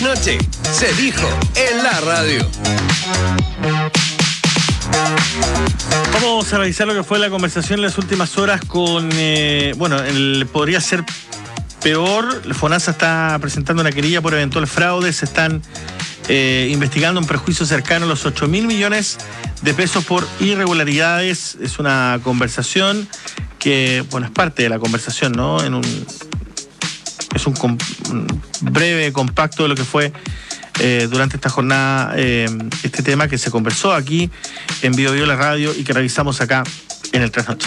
Noche se dijo en la radio. Vamos a revisar lo que fue la conversación en las últimas horas con, podría ser peor. FONASA está presentando una querella por eventual fraude. Se están investigando un perjuicio cercano a los 8.000 millones de pesos por irregularidades. Es una conversación que, es parte de la conversación, ¿no? Es un breve compacto de lo que fue durante esta jornada este tema que se conversó aquí en Bio la radio y que revisamos acá en el Trasnoche.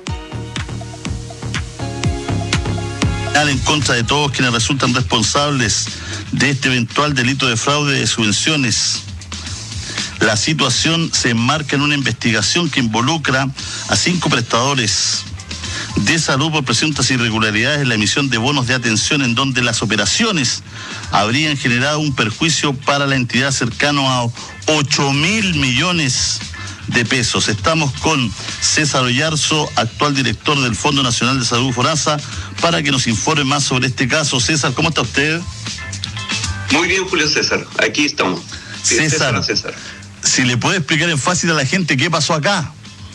En contra de todos quienes resultan responsables de este eventual delito de fraude de subvenciones. La situación se enmarca en una investigación que involucra a 5 prestadores de salud por presuntas irregularidades en la emisión de bonos de atención, en donde las operaciones habrían generado un perjuicio para la entidad cercano a 8.000 millones de pesos. Estamos con César Oyarzo, actual director del Fondo Nacional de Salud FONASA, para que nos informe más sobre este caso. César, ¿cómo está usted? Muy bien, Julio César, aquí estamos. César, si le puede explicar en fácil a la gente qué pasó acá.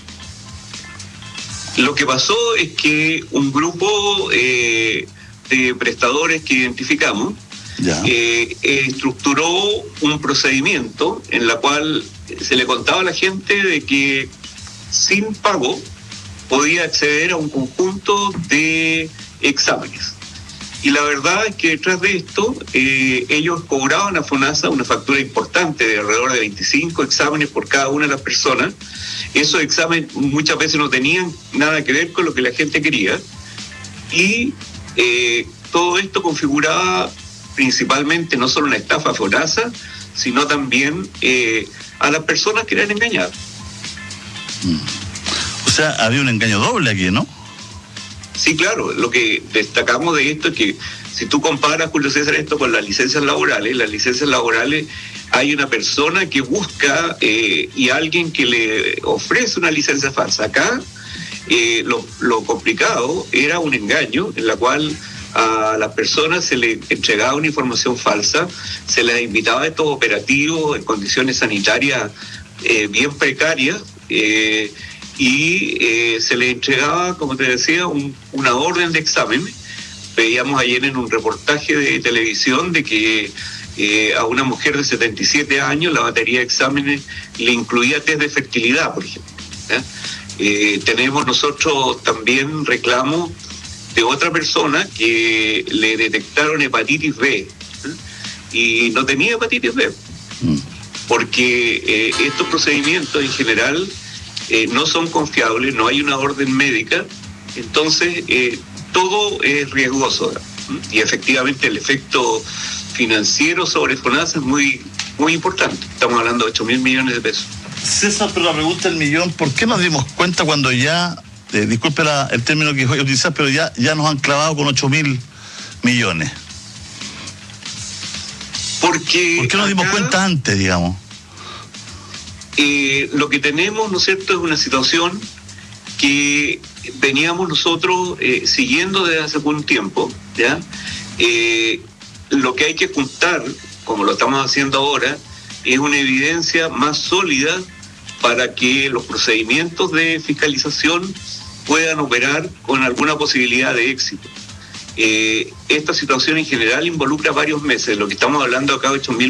Lo que pasó es que un grupo de prestadores que identificamos estructuró un procedimiento en la cual se le contaba a la gente de que sin pago podía acceder a un conjunto de exámenes. Y la verdad es que detrás de esto ellos cobraban a FONASA una factura importante de alrededor de 25 exámenes por cada una de las personas. Esos exámenes muchas veces no tenían nada que ver con lo que la gente quería, y todo esto configuraba principalmente no solo una estafa a FONASA, sino también a las personas que eran engañadas. O sea, había un engaño doble aquí, ¿no? Sí, claro. Lo que destacamos de esto es que si tú comparas, Julio César, esto con las licencias laborales hay una persona que busca y alguien que le ofrece una licencia falsa. Acá lo complicado era un engaño en la cual a las personas se les entregaba una información falsa, se les invitaba a estos operativos en condiciones sanitarias bien precarias, y se les entregaba, como te decía, una orden de examen. Veíamos ayer en un reportaje de televisión de que a una mujer de 77 años la batería de exámenes le incluía test de fertilidad, por ejemplo. Tenemos nosotros también reclamos de otra persona que le detectaron hepatitis B y no tenía hepatitis B, porque estos procedimientos en general no son confiables, no hay una orden médica, entonces todo es riesgoso, y efectivamente el efecto financiero sobre FONASA es muy, muy importante. Estamos hablando de 8.000 millones de pesos. César, pero la pregunta del millón, ¿por qué nos dimos cuenta cuando ya, disculpe el término que voy a utilizar, pero ya nos han clavado con 8.000 millones? ¿Por qué nos dimos cuenta antes, digamos? Lo que tenemos, ¿no es cierto?, es una situación que veníamos nosotros siguiendo desde hace algún tiempo, ¿ya? Lo que hay que juntar, como lo estamos haciendo ahora, es una evidencia más sólida para que los procedimientos de fiscalización puedan operar con alguna posibilidad de éxito. Esta situación en general involucra varios meses. Lo que estamos hablando acá, 8.000